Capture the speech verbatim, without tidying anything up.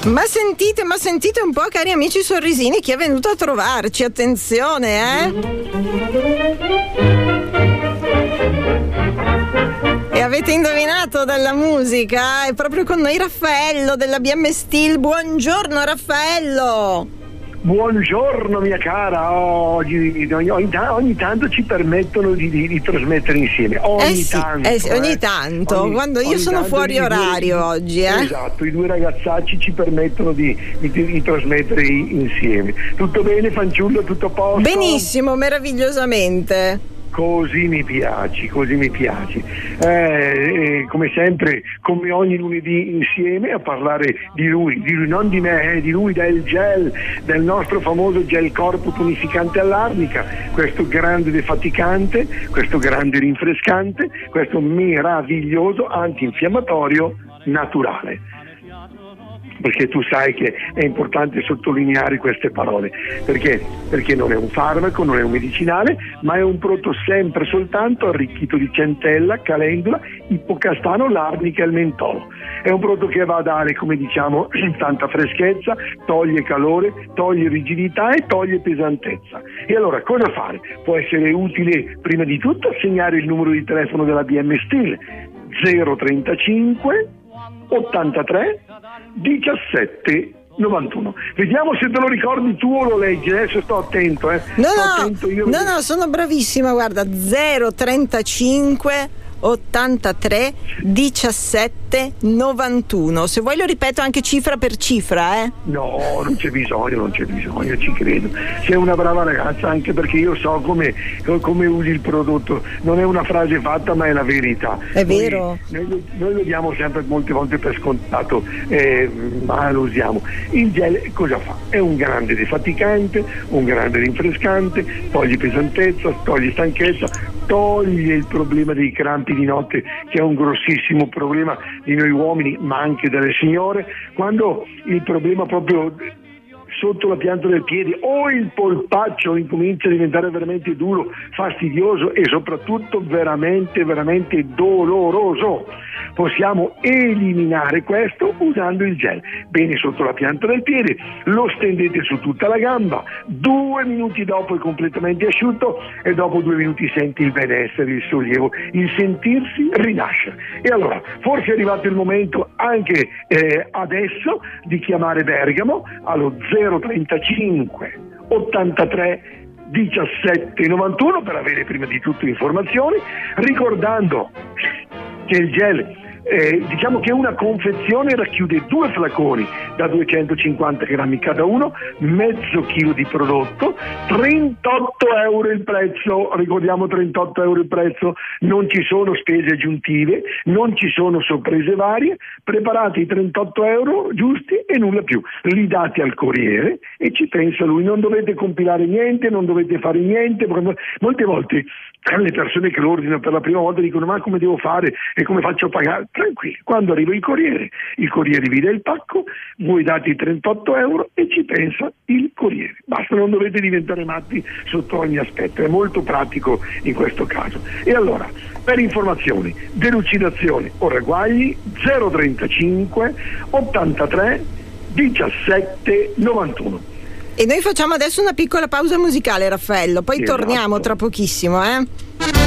Ma sentite, ma sentite un po', cari amici sorrisini, chi è venuto a trovarci, attenzione, eh? E avete indovinato dalla musica? È proprio con noi Raffaello della B M Steel. Buongiorno Raffaello! Buongiorno mia cara, oggi, ogni, ogni tanto ci permettono di, di, di trasmettere insieme, ogni eh sì, tanto eh sì, ogni eh. tanto, ogni, quando io sono fuori due, orario oggi eh. Esatto, i due ragazzacci ci permettono di, di, di trasmettere insieme. Tutto bene fanciullo, tutto a posto? Benissimo, meravigliosamente. Così mi piaci, così mi piaci. Eh, eh, come sempre, come ogni lunedì insieme a parlare di lui, di lui, non di me, eh, di lui, del gel, del nostro famoso gel corpo tonificante all'arnica, questo grande defaticante, questo grande rinfrescante, questo meraviglioso antinfiammatorio naturale. Perché tu sai che è importante sottolineare queste parole, perché? Perché non è un farmaco, non è un medicinale, ma è un prodotto sempre soltanto arricchito di centella, calendula, ippocastano, l'arnica e il mentolo. È un prodotto che va a dare, come diciamo, tanta freschezza, toglie calore, toglie rigidità e toglie pesantezza. E allora cosa fare? Può essere utile prima di tutto segnare il numero di telefono della B M Steel zero trentacinque ottantatré diciassette novantuno. Vediamo se te lo ricordi tu o lo leggi, adesso sto attento eh. No sto no, attento io no no sono bravissima, guarda, zero trentacinque ottantatré diciassette novantuno. Se vuoi lo ripeto anche cifra per cifra, eh? No, non c'è bisogno, non c'è bisogno, ci credo. Sei una brava ragazza, anche perché io so come, come usi il prodotto. Non è una frase fatta, ma è la verità. È noi, vero. Noi, noi lo diamo sempre molte volte per scontato, eh, ma lo usiamo. Il gel cosa fa? È un grande defaticante, un grande rinfrescante, toglie pesantezza, toglie stanchezza, toglie il problema dei crampi di notte, che è un grossissimo problema di noi uomini, ma anche delle signore, quando il problema proprio sotto la pianta del piede o il polpaccio incomincia a diventare veramente duro, fastidioso e soprattutto veramente veramente doloroso. Possiamo eliminare questo usando il gel. Bene sotto la pianta del piede, lo stendete su tutta la gamba, due minuti dopo è completamente asciutto e dopo due minuti senti il benessere, il sollievo, il sentirsi rinascere. E allora, forse è arrivato il momento anche eh, adesso di chiamare Bergamo allo zero trentacinque ottantatré diciassette novantuno per avere prima di tutto informazioni, ricordando che il gel Eh, diciamo che una confezione racchiude due flaconi da duecentocinquanta grammi cada uno, mezzo chilo di prodotto, trentotto euro il prezzo, ricordiamo trentotto euro il prezzo, non ci sono spese aggiuntive, non ci sono sorprese varie, preparate i trentotto euro giusti e nulla più, li date al corriere e ci pensa lui, non dovete compilare niente, non dovete fare niente, molte volte le persone che lo ordinano per la prima volta dicono ma come devo fare e come faccio a pagare? Tranquilli, quando arriva il corriere, il corriere vi dà il pacco, voi date i trentotto euro e ci pensa il corriere. Basta, non dovete diventare matti sotto ogni aspetto, è molto pratico in questo caso. E allora, per informazioni, delucidazioni o ragguagli zero trentacinque ottantatré diciassette novantuno. E noi facciamo adesso una piccola pausa musicale, Raffaello, poi esatto. Torniamo tra pochissimo, eh?